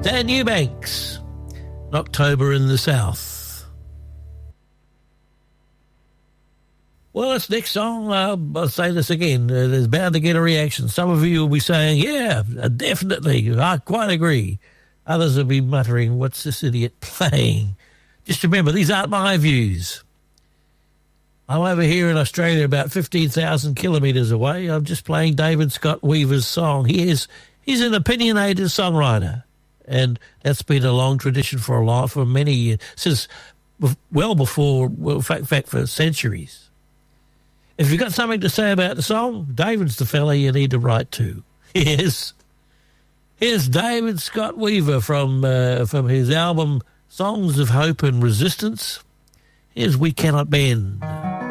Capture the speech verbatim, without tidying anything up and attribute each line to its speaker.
Speaker 1: Dan Eubanks, October in the South. Well, this next song, uh, I'll say this again, uh, there's bound to get a reaction. Some of you will be saying, yeah, definitely, I quite agree. Others will be muttering, what's this idiot playing? Just remember, these aren't my views. I'm over here in Australia about fifteen thousand kilometres away. I'm just playing David Scott Weaver's song. He is, he's an opinionated songwriter, and that's been a long tradition for a lot, for many years, since well before, well, in fact, fact, for centuries. If you've got something to say about the song, David's the fella you need to write to. Yes. Here's David Scott Weaver from uh, from his album Songs of Hope and Resistance. Here's We Cannot Bend.